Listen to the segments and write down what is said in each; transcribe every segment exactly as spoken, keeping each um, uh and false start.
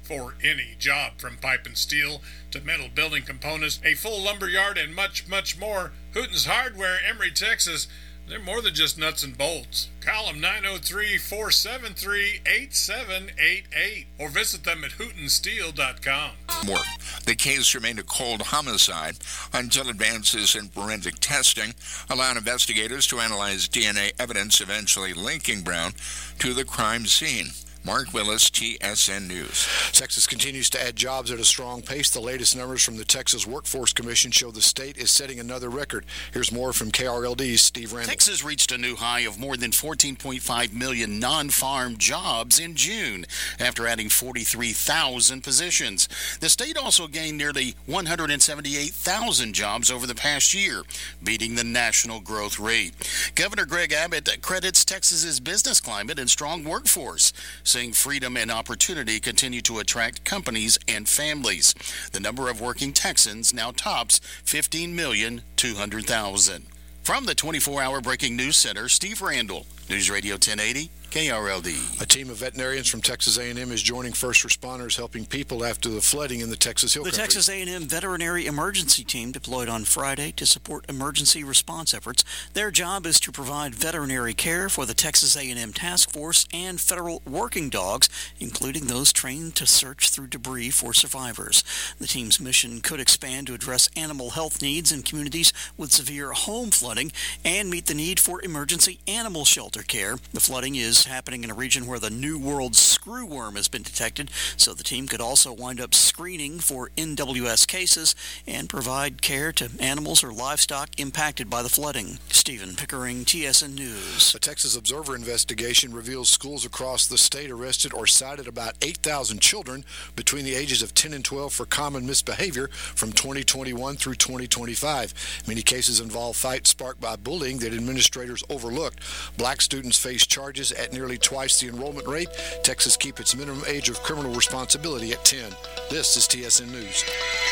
for any job, from pipe and steel to metal building components, a full lumber yard, and much, much more. Hooten's Hardware, Emory, Texas. They're more than just nuts and bolts. Call them nine oh three, four seven three, eight seven eight eight or visit them at hooten steel dot com. More. The case remained a cold homicide until advances in forensic testing allowed investigators to analyze D N A evidence, eventually linking Brown to the crime scene. Mark Willis, T S N News. Texas continues to add jobs at a strong pace. The latest numbers from the Texas Workforce Commission show the state is setting another record. Here's more from K R L D's Steve Randall. Texas reached a new high of more than fourteen point five million non-farm jobs in June after adding forty-three thousand positions. The state also gained nearly one hundred seventy-eight thousand jobs over the past year, beating the national growth rate. Governor Greg Abbott credits Texas's business climate and strong workforce, saying freedom and opportunity continue to attract companies and families. The number of working Texans now tops fifteen million two hundred thousand. From the twenty-four hour Breaking News Center, Steve Randall, News Radio ten eighty. K R L D. A team of veterinarians from Texas A and M is joining first responders helping people after the flooding in the Texas Hill The Country. Texas A and M Veterinary Emergency Team deployed on Friday to support emergency response efforts. Their job is to provide veterinary care for the Texas A and M Task Force and federal working dogs, including those trained to search through debris for survivors. The team's mission could expand to address animal health needs in communities with severe home flooding and meet the need for emergency animal shelter care. The flooding is happening in a region where the New World screwworm has been detected, so the team could also wind up screening for N W S cases and provide care to animals or livestock impacted by the flooding. Stephen Pickering, T S N News. A Texas Observer investigation reveals schools across the state arrested or cited about eight thousand children between the ages of ten and twelve for common misbehavior from twenty twenty-one through twenty twenty-five. Many cases involve fights sparked by bullying that administrators overlooked. Black students face charges at nearly twice the enrollment rate. Texas keeps its minimum age of criminal responsibility at ten. This is T S N News.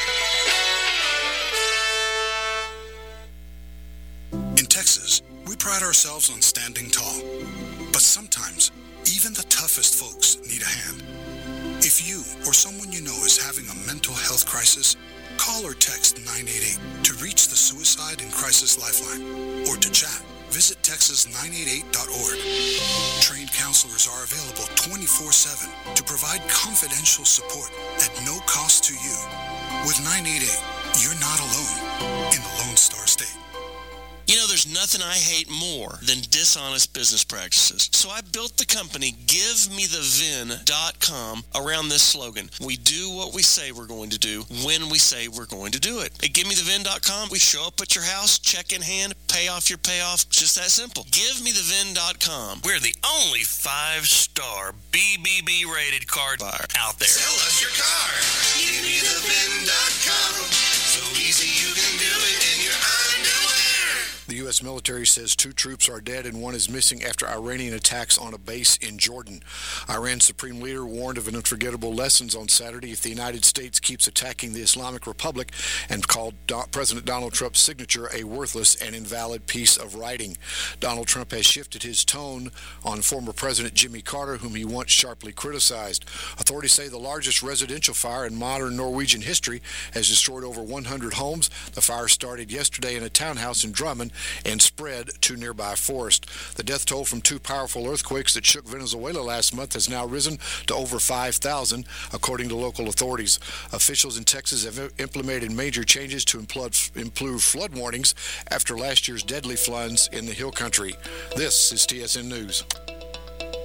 In Texas, we pride ourselves on standing tall. But sometimes, even the toughest folks need a hand. If you or someone you know is having a mental health crisis, call or text nine eight eight to reach the Suicide and Crisis Lifeline, or to chat. Visit texas nine eight eight dot org. Trained counselors are available twenty-four seven to provide confidential support at no cost to you. With nine eight eight, you're not alone in the Lone Star State. You know, there's nothing I hate more than dishonest business practices. So I built the company give me the vin dot com around this slogan. We do what we say we're going to do when we say we're going to do it. At give me the vin dot com, we show up at your house, check in hand, pay off your payoff. It's just that simple. give me the vin dot com. We're the only five-star B B B rated car buyer out there. Sell us your car. give me the vin dot com. So easy you can do it in your underwear. The U S military says two troops are dead and one is missing after Iranian attacks on a base in Jordan. Iran's supreme leader warned of an unforgettable lessons on Saturday if the United States keeps attacking the Islamic Republic and called Do- President Donald Trump's signature a worthless and invalid piece of writing. Donald Trump has shifted his tone on former President Jimmy Carter, whom he once sharply criticized. Authorities say the largest residential fire in modern Norwegian history has destroyed over one hundred homes. The fire started yesterday in a townhouse in Drummond and spread to nearby forest. The death toll from two powerful earthquakes that shook Venezuela last month has now risen to over five thousand, according to local authorities. Officials in Texas have implemented major changes to improve flood warnings after last year's deadly floods in the Hill Country. This is T S N News.